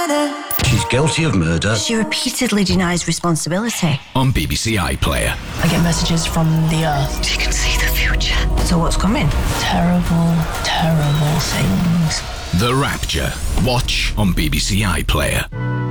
She's guilty of murder. She repeatedly denies responsibility. On BBC iPlayer. I get messages from the Earth. She can see the future. So what's coming? Terrible, terrible things. The Rapture. Watch on BBC iPlayer.